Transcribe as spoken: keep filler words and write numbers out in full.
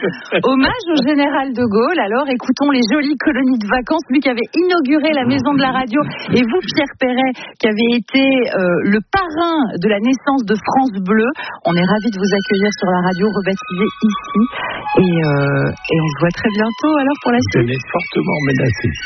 Hommage au général de Gaulle. Alors, écoutons les jolies colonies de vacances, lui qui avait inauguré la maison de la radio, et vous, Pierre Perret, qui avez été euh, le parrain de la naissance de France Bleu. On est ravis de vous accueillir sur la radio rebaptisée ici. Et, euh, et on se voit très bientôt alors pour la suite. Vous êtes fortement menacé.